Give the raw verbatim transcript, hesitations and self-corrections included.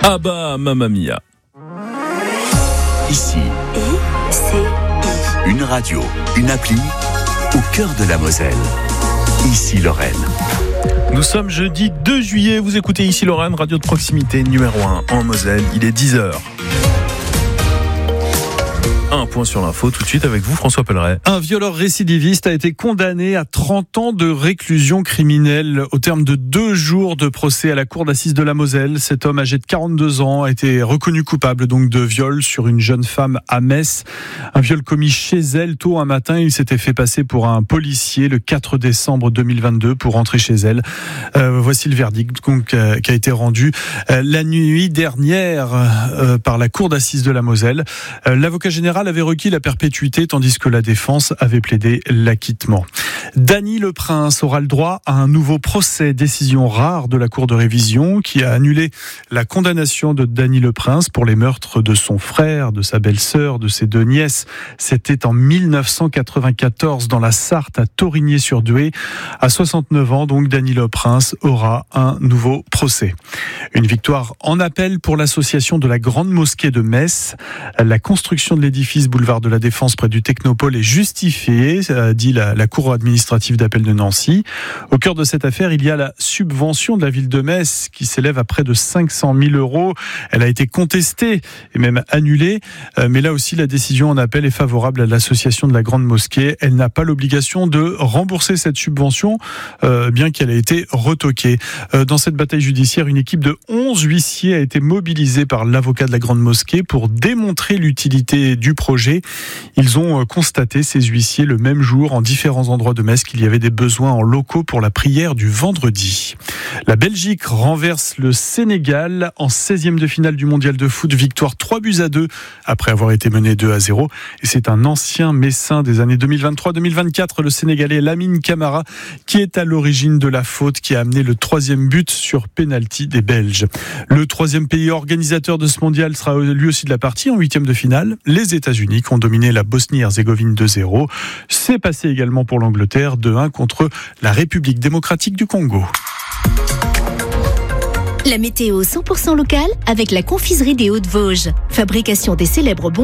Ah bah, mamma mia. Ici, I C I. une radio, une appli, au cœur de la Moselle. Ici Lorraine. Nous sommes jeudi deux juillet, vous écoutez Ici Lorraine, radio de proximité numéro un en Moselle, il est dix heures. Un point sur l'info tout de suite avec vous François Pelleret. Un violeur récidiviste a été condamné à trente ans de réclusion criminelle au terme de deux jours de procès à la cour d'assises de la Moselle. Cet homme âgé de quarante-deux ans a été reconnu coupable donc de viol sur une jeune femme à Metz. Un viol commis chez elle tôt un matin. Il s'était fait passer pour un policier le quatre décembre deux mille vingt-deux pour rentrer chez elle. Euh, voici le verdict donc, euh, qui a été rendu euh, la nuit dernière euh, par la cour d'assises de la Moselle. Euh, l'avocat général avait requis la perpétuité tandis que la défense avait plaidé l'acquittement. Dany Le Prince aura le droit à un nouveau procès, décision rare de la Cour de révision qui a annulé la condamnation de Dany Le Prince pour les meurtres de son frère, de sa belle-sœur, de ses deux nièces. C'était en mille neuf cent quatre-vingt-quatorze dans la Sarthe à Torigné-sur-Douai. À soixante-neuf ans, donc, Dany Le Prince aura un nouveau procès. Une victoire en appel pour l'association de la Grande Mosquée de Metz. La construction de l'édifice boulevard de la Défense près du Technopole est justifiée, dit la, la Cour administrative d'appel de Nancy. Au cœur de cette affaire, il y a la subvention de la ville de Metz qui s'élève à près de cinq cent mille euros. Elle a été contestée et même annulée, mais là aussi la décision en appel est favorable à l'association de la Grande Mosquée. Elle n'a pas l'obligation de rembourser cette subvention, euh, bien qu'elle ait été retoquée. Euh, dans cette bataille judiciaire, une équipe de onze huissiers a été mobilisée par l'avocat de la Grande Mosquée pour démontrer l'utilité du projet. Ils ont constaté, ces huissiers, le même jour, en différents endroits de Metz, qu'il y avait des besoins en locaux pour la prière du vendredi. La Belgique renverse le Sénégal en seizième de finale du mondial de foot. Victoire trois buts à deux après avoir été mené deux à zéro. Et c'est un ancien messin des années deux mille vingt-trois deux mille vingt-quatre, le Sénégalais Lamine Camara, qui est à l'origine de la faute qui a amené le troisième but sur pénalty des Belges. Le troisième pays organisateur de ce mondial sera lui aussi de la partie en huitième de finale. Les États-Unis qui ont dominé la Bosnie-Herzégovine deux zéro. C'est passé également pour l'Angleterre deux un contre la République démocratique du Congo. La météo cent pour cent locale avec la confiserie des Hauts-de-Vosges. Fabrication des célèbres bonbons